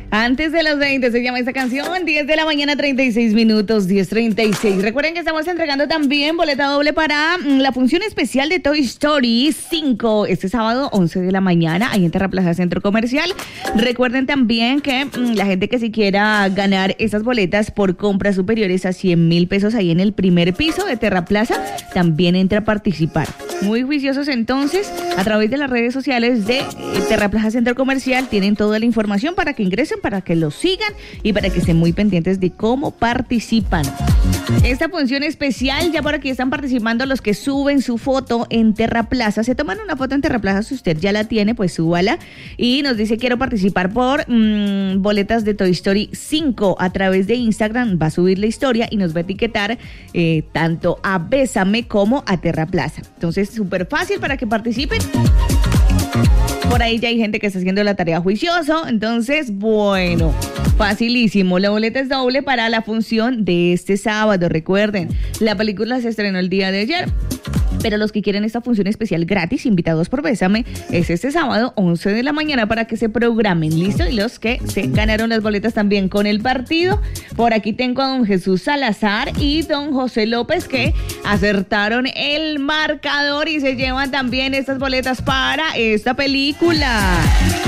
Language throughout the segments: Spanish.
Antes de las 20 se llama esta canción, 10 de la mañana, 36 minutos, 10:36. Recuerden que estamos entregando también boleta doble para la función especial de Toy Story 5, este sábado, 11 de la mañana, ahí en Terraplaza Centro Comercial. Recuerden también que la gente que si quiera ganar esas boletas por compras superiores a 100,000 pesos ahí en el primer piso de Terraplaza, también entra a participar. Muy juiciosos entonces, a través de las redes sociales de Terraplaza Centro Comercial tienen toda la información para que ingresen, para que los sigan y para que estén muy pendientes de cómo participan. Esta función especial, ya por aquí están participando los que suben su foto en Terraplaza. Se toman una foto en Terraplaza, si usted ya la tiene, pues súbala y nos dice quiero participar por boletas de Toy Story 5 a través de Instagram. Va a subir la historia y nos va a etiquetar tanto a Bésame como a Terraplaza. Entonces, súper fácil para que participen. Por ahí ya hay gente que está haciendo la tarea juicioso. Entonces, bueno, facilísimo. La boleta es doble para la función de este sábado. Recuerden, la película se estrenó el día de ayer. Pero los que quieren esta función especial gratis, invitados por Bésame, es este sábado, 11 de la mañana, para que se programen, ¿listo? Y los que se ganaron las boletas también con el partido. Por aquí tengo a don Jesús Salazar y don José López que acertaron el marcador y se llevan también estas boletas para esta película.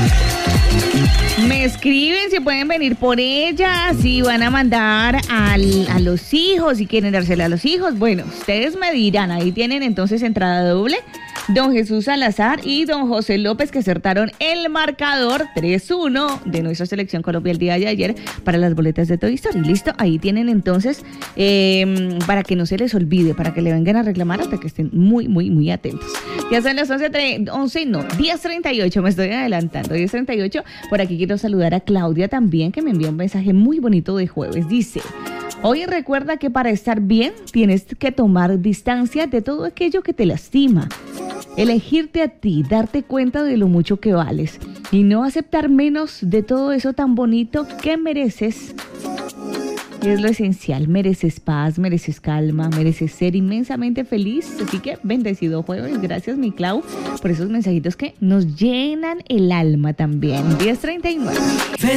Me escriben si pueden venir por ellas, si van a mandar a los hijos, si quieren dársela a los hijos. Bueno, ustedes me dirán, ahí tienen entonces entrada doble. Don Jesús Salazar y don José López que acertaron el marcador 3-1 de nuestra selección Colombia el día de ayer para las boletas de Toy Story. Listo, ahí tienen entonces para que no se les olvide, para que le vengan a reclamar hasta que estén muy, muy, muy atentos. Ya son las 10:38, me estoy adelantando, 10:38. Por aquí quiero saludar a Claudia también que me envió un mensaje muy bonito de jueves. Dice: hoy recuerda que para estar bien tienes que tomar distancia de todo aquello que te lastima. Elegirte a ti, darte cuenta de lo mucho que vales y no aceptar menos de todo eso tan bonito que mereces. Y es lo esencial, mereces paz, mereces calma, mereces ser inmensamente feliz. Así que bendecido jueves, gracias mi Clau por esos mensajitos que nos llenan el alma también. 10:39.